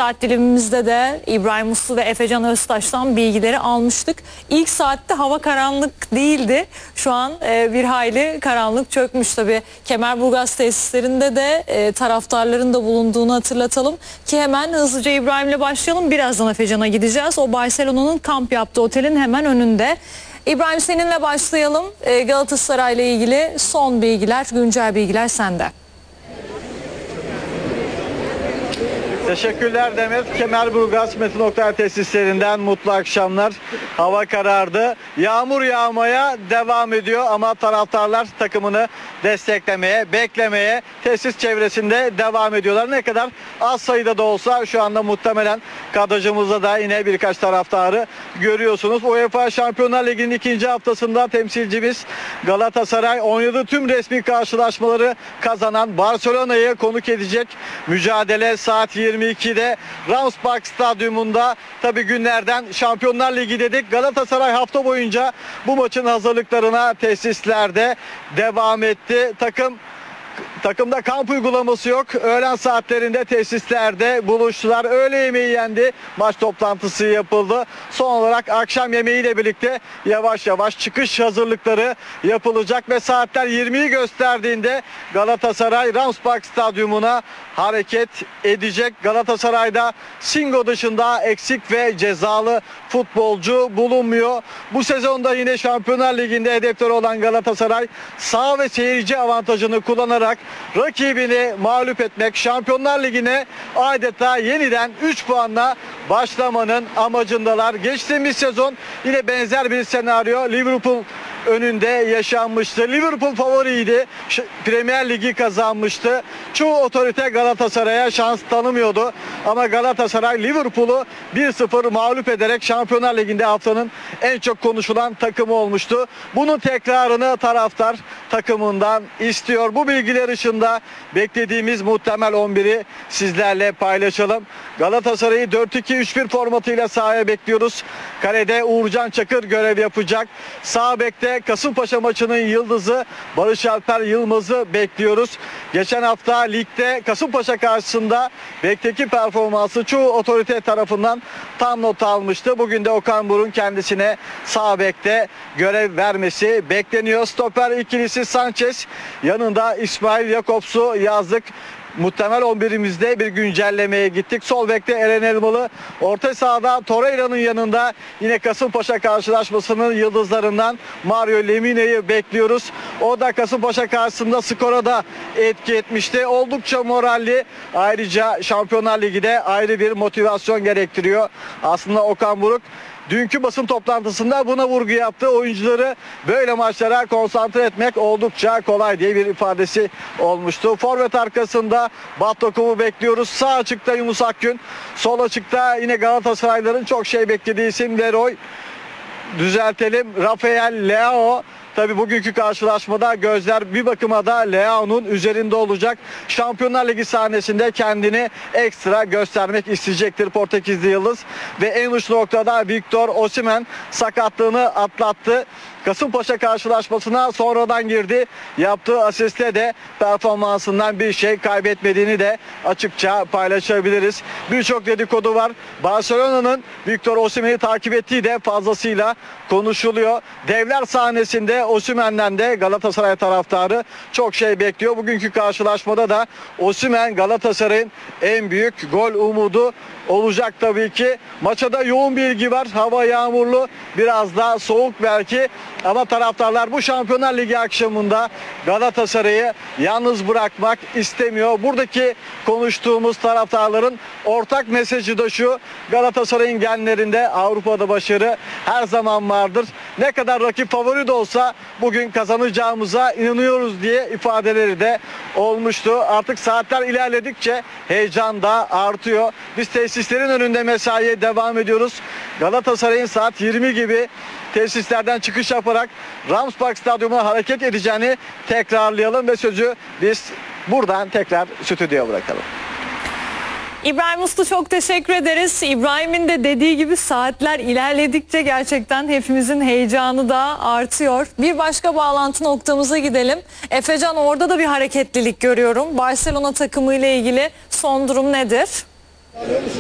saat dilimimizde de İbrahim Uslu ve Efecan Öztaş'tan bilgileri almıştık. İlk saatte hava karanlık değildi. Şu an bir hayli karanlık çökmüş tabii. Kemerburgaz tesislerinde de taraftarların da bulunduğunu hatırlatalım. Ki hemen hızlıca İbrahim'le başlayalım. Birazdan Efecan'a gideceğiz. O Barcelona'nın kamp yaptığı otelin hemen önünde. İbrahim, seninle başlayalım. Galatasaray'la ilgili son bilgiler, güncel bilgiler sende. Teşekkürler Demet. Kemerburgaz Metin Oktay tesislerinden mutlu akşamlar. Hava karardı. Yağmur yağmaya devam ediyor ama taraftarlar takımını desteklemeye, beklemeye tesis çevresinde devam ediyorlar. Ne kadar az sayıda da olsa şu anda muhtemelen kadrajımızda da yine birkaç taraftarı görüyorsunuz. UEFA Şampiyonlar Ligi'nin ikinci haftasında temsilcimiz Galatasaray oynadığı tüm resmi karşılaşmaları kazanan Barcelona'yı konuk edecek. Mücadele saat 22'de Rams Park Stadyumunda. Tabi günlerden Şampiyonlar Ligi dedik. Galatasaray hafta boyunca bu maçın hazırlıklarına tesislerde devam etti. Takımda kamp uygulaması yok. Öğlen saatlerinde tesislerde buluştular. Öğle yemeği yendi. Maç toplantısı yapıldı. Son olarak akşam yemeğiyle birlikte yavaş yavaş çıkış hazırlıkları yapılacak ve saatler 20'yi gösterdiğinde Galatasaray Rams Park Stadyumuna hareket edecek. Galatasaray'da Singo dışında eksik ve cezalı futbolcu bulunmuyor. Bu sezonda yine Şampiyonlar Ligi'nde hedefleri olan Galatasaray saha ve seyirci avantajını kullanarak rakibini mağlup etmek, Şampiyonlar Ligi'ne adeta yeniden 3 puanla başlamanın amacındalar. Geçtiğimiz sezon yine benzer bir senaryo Liverpool önünde yaşanmıştı. Liverpool favoriydi. Premier Ligi kazanmıştı. Çoğu otorite Galatasaray'a şans tanımıyordu. Ama Galatasaray Liverpool'u 1-0 mağlup ederek Şampiyonlar Ligi'nde haftanın en çok konuşulan takımı olmuştu. Bunun tekrarını taraftar takımından istiyor. Bu bilgiler ışığında beklediğimiz muhtemel 11'i sizlerle paylaşalım. Galatasaray'ı 4-2-3-1 formatıyla sahaya bekliyoruz. Kalede Uğurcan Çakır görev yapacak. Sağ bekte Kasımpaşa maçının yıldızı Barış Alper Yılmaz'ı bekliyoruz. Geçen hafta ligde Kasımpaşa karşısında bekteki performansı çoğu otorite tarafından tam not almıştı. Bugün de Okan Buruk'un kendisine sağ bekte görev vermesi bekleniyor. Stoper ikilisi Sanchez, yanında İsmail Jakobs'u yazdık. Muhtemel 11'imizde bir güncellemeye gittik. Sol bekte Eren Elmalı, orta sahada Torreira'nın yanında yine Kasımpaşa karşılaşmasının yıldızlarından Mario Lemine'yi bekliyoruz. O da Kasımpaşa karşısında skora da etki etmişti. Oldukça moralli. Ayrıca Şampiyonlar Ligi'de ayrı bir motivasyon gerektiriyor. Aslında Okan Buruk dünkü basın toplantısında buna vurgu yaptı. Oyuncuları böyle maçlara konsantre etmek oldukça kolay diye bir ifadesi olmuştu. Forvet arkasında Battokov'u bekliyoruz. Sağ açıkta Yunus Akgün. Sol açıkta yine Galatasarayların çok beklediği isim Leroy. Rafael Leao. Tabii bugünkü karşılaşmada gözler bir bakıma da Leao'nun üzerinde olacak. Şampiyonlar Ligi sahnesinde kendini ekstra göstermek isteyecektir Portekizli yıldız. Ve en uç noktada Victor Osimhen sakatlığını atlattı. Kasımpaşa karşılaşmasına sonradan girdi. Yaptığı asiste de performansından bir şey kaybetmediğini de açıkça paylaşabiliriz. Birçok dedikodu var. Barcelona'nın Victor Osimhen'i takip ettiği de fazlasıyla konuşuluyor. Devler sahnesinde Osimhen'den de Galatasaray taraftarı çok bekliyor. Bugünkü karşılaşmada da Osimhen Galatasaray'ın en büyük gol umudu olacak tabii ki. Maça da yoğun bir ilgi var. Hava yağmurlu, biraz da soğuk belki. Ama taraftarlar bu Şampiyonlar Ligi akşamında Galatasaray'ı yalnız bırakmak istemiyor. Buradaki konuştuğumuz taraftarların ortak mesajı da şu: Galatasaray'ın genlerinde Avrupa'da başarı her zaman vardır. Ne kadar rakip favori de olsa bugün kazanacağımıza inanıyoruz diye ifadeleri de olmuştu. Artık saatler ilerledikçe heyecan da artıyor. Biz tesislerin önünde mesaiye devam ediyoruz. Galatasaray'ın saat 20 gibi tesislerden çıkış yaparak Rams Park Stadyumu'na hareket edeceğini tekrarlayalım ve sözü biz buradan tekrar stüdyoya bırakalım. İbrahim Uslu, çok teşekkür ederiz. İbrahim'in de dediği gibi saatler ilerledikçe gerçekten hepimizin heyecanı da artıyor. Bir başka bağlantı noktamıza gidelim. Efecan, orada da bir hareketlilik görüyorum. Barcelona takımı ile ilgili son durum nedir?